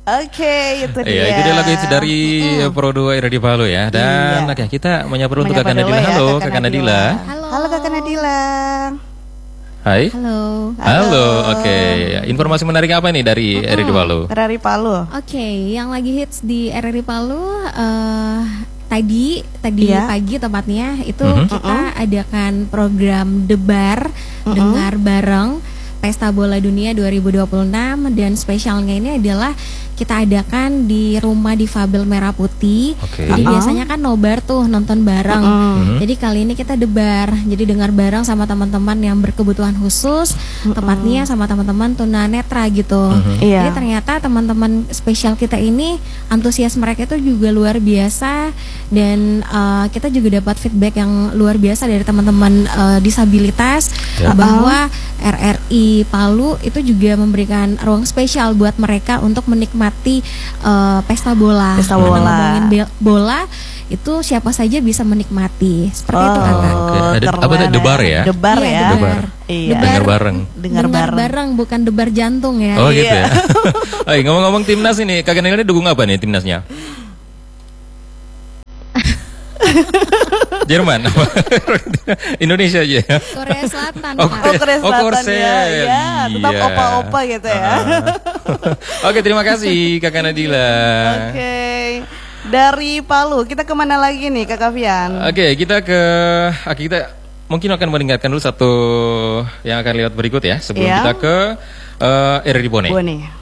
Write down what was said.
Oke, itu dia. Iya, itu dia lagu itu dari Pro 2 RRI Palu ya. Dan oke, kita menyapa untuk Kakak Nadila. Halo, Kakak Nadila. Halo Kakak Nadila. Hai. Halo. Halo, oke. Informasi menarik apa nih dari RRI Palu? RRI Palu. Oke, yang lagi hits di RRI Palu tadi pagi tepatnya itu kita adakan program Debar Dengar Bareng Pesta Bola Dunia 2026 dan spesialnya ini adalah kita adakan di Rumah Difabel Merah Putih. Jadi biasanya kan nobar tuh nonton bareng. Jadi kali ini kita debar. Jadi dengar bareng sama teman-teman yang berkebutuhan khusus, tepatnya sama teman-teman tunanetra gitu. Jadi ternyata teman-teman spesial kita ini antusias mereka itu juga luar biasa dan kita juga dapat feedback yang luar biasa dari teman-teman disabilitas bahwa RRI Palu itu juga memberikan ruang spesial buat mereka untuk menikmati pesta bola. Ngomongin bola itu siapa saja bisa menikmati. Seperti itu Kakak. Apa itu debar ya? Debar ya. Debar. Dengar bareng. Dengar bareng bukan debar jantung ya. Oh gitu ya. Ngomong-ngomong timnas ini, Kakak Nadila dukung apa nih timnasnya? Jerman, Indonesia aja. Korea Selatan. Korea Selatan ya. Tetap Iya. opa-opa gitu ya. Oke, terima kasih Kakak Nadila. Oke. Dari Palu kita kemana lagi nih Kakak Fian? Oke, kita mungkin akan mendengarkan dulu satu yang akan lewat berikut ya sebelum kita ke RRI Bone.